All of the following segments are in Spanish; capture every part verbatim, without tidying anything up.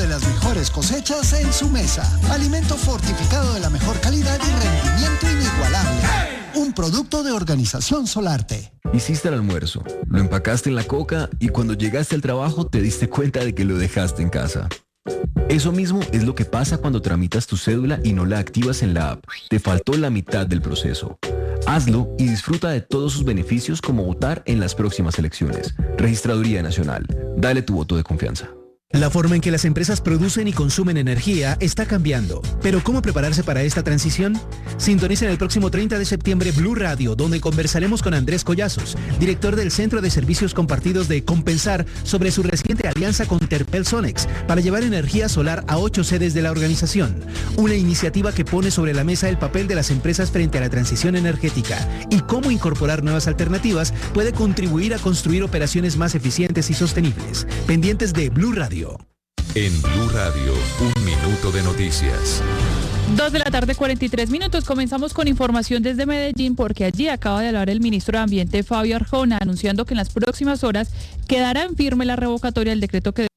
las mejores cosechas en su mesa. Alimento fortificado de la mejor calidad y rendimiento inigualable. Un producto de Organización Solarte. Hiciste el almuerzo, lo empacaste en la coca y cuando llegaste al trabajo te diste cuenta de que lo dejaste en casa. Eso mismo es lo que pasa cuando tramitas tu cédula y no la activas en la app. Te faltó la mitad del proceso. Hazlo y disfruta de todos sus beneficios como votar en las próximas elecciones. Registraduría Nacional. Dale tu voto de confianza. La forma en que las empresas producen y consumen energía está cambiando. ¿Pero cómo prepararse para esta transición? Sintonicen el próximo treinta de septiembre Blue Radio, donde conversaremos con Andrés Collazos, director del Centro de Servicios Compartidos de Compensar, sobre su reciente alianza con Terpel Sonex para llevar energía solar a ocho sedes de la organización. Una iniciativa que pone sobre la mesa el papel de las empresas frente a la transición energética y cómo incorporar nuevas alternativas puede contribuir a construir operaciones más eficientes y sostenibles. Pendientes de Blue Radio. En Blue Radio, un minuto de noticias. Dos de la tarde, cuarenta y tres minutos. Comenzamos con información desde Medellín porque allí acaba de hablar el ministro de Ambiente, Fabio Arjona, anunciando que en las próximas horas quedará en firme la revocatoria del decreto que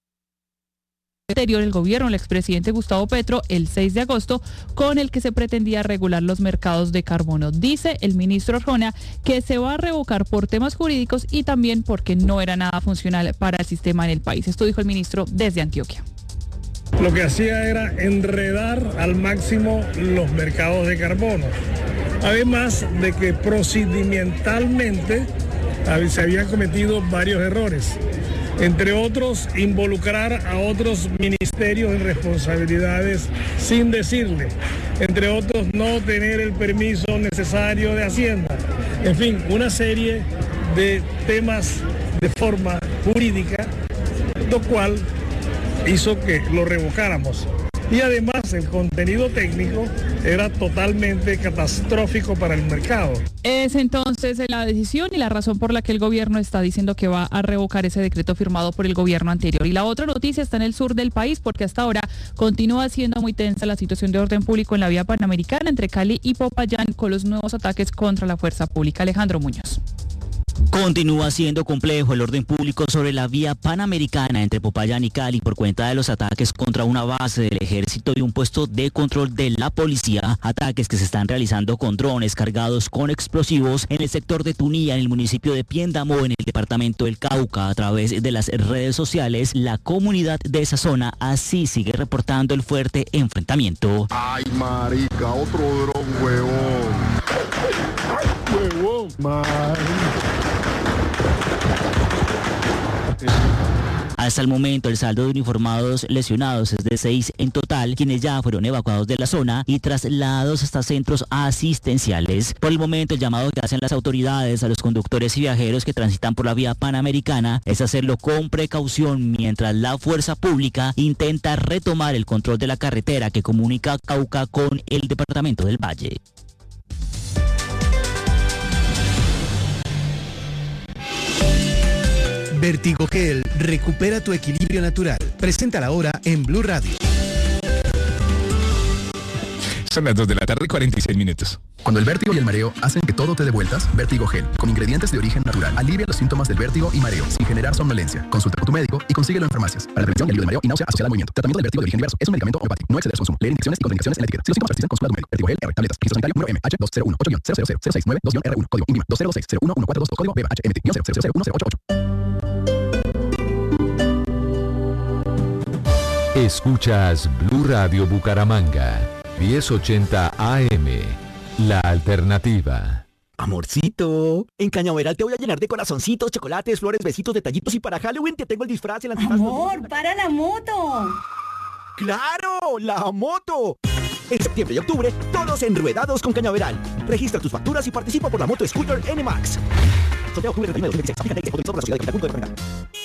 anterior el gobierno del expresidente Gustavo Petro el seis de agosto, con el que se pretendía regular los mercados de carbono. Dice el ministro Arjona que se va a revocar por temas jurídicos y también porque no era nada funcional para el sistema en el país. Esto dijo el ministro desde Antioquia. Lo que hacía era enredar al máximo los mercados de carbono. Además de que procedimentalmente se habían cometido varios errores. Entre otros, involucrar a otros ministerios en responsabilidades sin decirle. Entre otros, no tener el permiso necesario de Hacienda. En fin, una serie de temas de forma jurídica, lo cual hizo que lo revocáramos. Y además el contenido técnico era totalmente catastrófico para el mercado. Es entonces la decisión y la razón por la que el gobierno está diciendo que va a revocar ese decreto firmado por el gobierno anterior. Y la otra noticia está en el sur del país porque hasta ahora continúa siendo muy tensa la situación de orden público en la vía panamericana entre Cali y Popayán con los nuevos ataques contra la fuerza pública. Alejandro Muñoz. Continúa siendo complejo el orden público sobre la vía panamericana entre Popayán y Cali por cuenta de los ataques contra una base del ejército y un puesto de control de la policía. Ataques que se están realizando con drones cargados con explosivos en el sector de Tunía, en el municipio de Piendamó, en el departamento del Cauca. A través de las redes sociales, la comunidad de esa zona así sigue reportando el fuerte enfrentamiento. Ay, marica, otro dron, huevón. Huevón, marica. Hasta el momento el saldo de uniformados lesionados es de seis en total, quienes ya fueron evacuados de la zona y trasladados hasta centros asistenciales. Por el momento el llamado que hacen las autoridades a los conductores y viajeros que transitan por la vía panamericana es hacerlo con precaución mientras la fuerza pública intenta retomar el control de la carretera que comunica Cauca con el departamento del Valle. Vertigogel recupera tu equilibrio natural. Presenta la hora en Blue Radio. Son las dos de la tarde, cuarenta y seis minutos. Cuando el vértigo y el mareo hacen que todo te dé vueltas, Vertigogel, con ingredientes de origen natural, alivia los síntomas del vértigo y mareo sin generar somnolencia. Consulta con tu médico y consíguelo en farmacias. Para la prevención y alivio del mareo y náusea asociada al movimiento. Tratamiento del vértigo de origen diverso. Es un medicamento homeopático. No exceder su consumo. Leer indicaciones y contraindicaciones en la etiqueta. Si los síntomas persisten, consulta a tu médico. Vertigogel R. Tabletas. Registro sanitario número M H dos cero uno ocho cero cero cero seis nueve dos R uno. Código INVIMA dos cero dos seis cero uno uno cuatro dos. Código B H M T cero cero cero uno cero ocho ocho. Escuchas Blue Radio Bucaramanga, diez ochenta A M, La Alternativa. Amorcito, en Cañaveral te voy a llenar de corazoncitos, chocolates, flores, besitos, detallitos y para Halloween te tengo el disfraz, el antifaz. Amor, para la moto. ¡Claro, la moto! En septiembre y octubre, todos enruedados con Cañaveral. Registra tus facturas y participa por la moto Scooter N-Max. Sorteo octubre treinta y uno de dos mil dieciséis. Aplica ley de por la sociedad de capital punto de